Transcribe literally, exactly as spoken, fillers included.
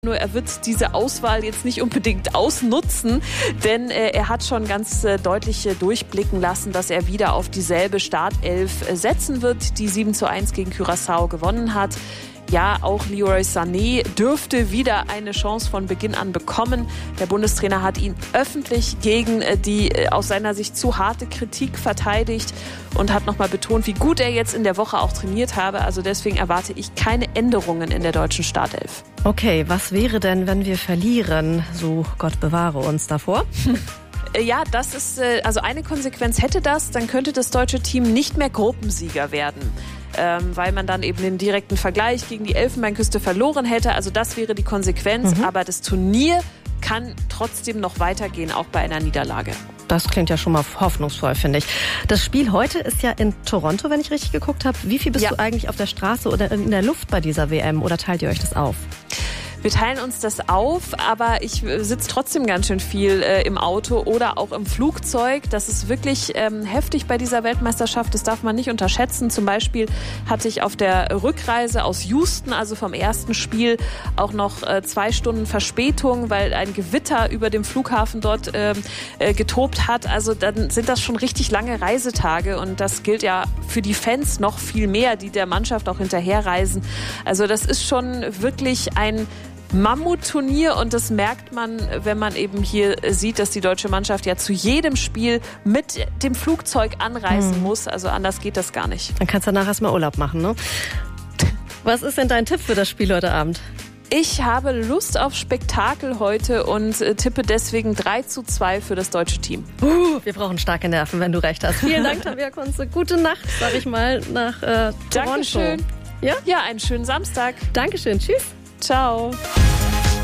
Nur er wird diese Auswahl jetzt nicht unbedingt ausnutzen, denn äh, er hat schon ganz äh, deutlich äh, durchblicken lassen, dass er wieder auf dieselbe Startelf äh, setzen wird, die sieben zu eins gegen Curaçao gewonnen hat. Ja, auch Leroy Sané dürfte wieder eine Chance von Beginn an bekommen. Der Bundestrainer hat ihn öffentlich gegen die aus seiner Sicht zu harte Kritik verteidigt und hat nochmal betont, wie gut er jetzt in der Woche auch trainiert habe. Also deswegen erwarte ich keine Änderungen in der deutschen Startelf. Okay, was wäre denn, wenn wir verlieren? So, Gott bewahre uns davor. Ja, das ist, also eine Konsequenz hätte das, dann könnte das deutsche Team nicht mehr Gruppensieger werden. Ähm, weil man dann eben den direkten Vergleich gegen die Elfenbeinküste verloren hätte. Also das wäre die Konsequenz. Mhm. Aber das Turnier kann trotzdem noch weitergehen, auch bei einer Niederlage. Das klingt ja schon mal hoffnungsvoll, finde ich. Das Spiel heute ist ja in Toronto, wenn ich richtig geguckt habe. Wie viel bist ja. du eigentlich auf der Straße oder in der Luft bei dieser W M oder teilt ihr euch das auf? Wir teilen uns das auf, aber ich sitze trotzdem ganz schön viel äh, im Auto oder auch im Flugzeug. Das ist wirklich ähm, heftig bei dieser Weltmeisterschaft. Das darf man nicht unterschätzen. Zum Beispiel hatte ich auf der Rückreise aus Houston, also vom ersten Spiel, auch noch äh, zwei Stunden Verspätung, weil ein Gewitter über dem Flughafen dort äh, äh, getobt hat. Also dann sind das schon richtig lange Reisetage und das gilt ja für die Fans noch viel mehr, die der Mannschaft auch hinterherreisen. Also das ist schon wirklich ein Mammutturnier und das merkt man, wenn man eben hier sieht, dass die deutsche Mannschaft ja zu jedem Spiel mit dem Flugzeug anreisen hm. muss. Also anders geht das gar nicht. Dann kannst du danach erstmal Urlaub machen, ne? Was ist denn dein Tipp für das Spiel heute Abend? Ich habe Lust auf Spektakel heute und tippe deswegen drei zu zwei für das deutsche Team. Uh, wir brauchen starke Nerven, wenn du recht hast. Vielen Dank, Tabea Kunze. Gute Nacht, sag ich mal, nach äh, Toronto. Dankeschön. Ja? Ja, einen schönen Samstag. Dankeschön. Tschüss. Ciao.